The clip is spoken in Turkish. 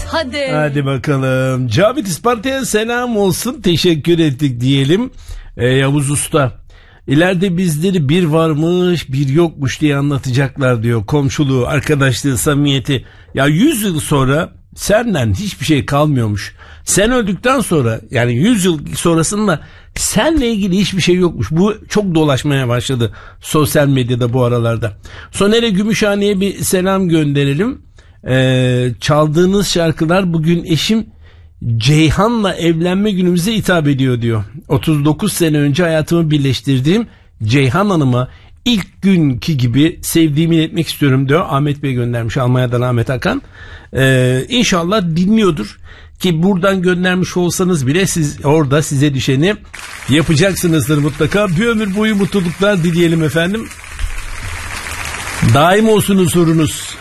Hadi bakalım. Cavit Isparta'ya selam olsun. Teşekkür ettik diyelim. Yavuz Usta. İleride bizleri bir varmış bir yokmuş diye anlatacaklar diyor. Komşuluğu, arkadaşlığı, samimiyeti. Ya 100 yıl sonra senden hiçbir şey kalmıyormuş. Sen öldükten sonra, yani 100 yıl sonrasında senle ilgili hiçbir şey yokmuş. Bu çok dolaşmaya başladı sosyal medyada bu aralarda. Soner'e Gümüşhane'ye bir selam gönderelim. Çaldığınız şarkılar bugün eşim Ceyhan'la evlenme günümüze hitap ediyor diyor. 39 sene önce hayatımı birleştirdiğim Ceyhan Hanım'a ilk günkü gibi sevdiğimi iletmek istiyorum diyor. Ahmet Bey göndermiş, Almanya'dan Ahmet Hakan. İnşallah dinliyordur ki buradan göndermiş olsanız bile siz orada size düşeni yapacaksınızdır mutlaka. Bir ömür boyu mutluluklar dileyelim efendim. Daim olsun huzurunuz.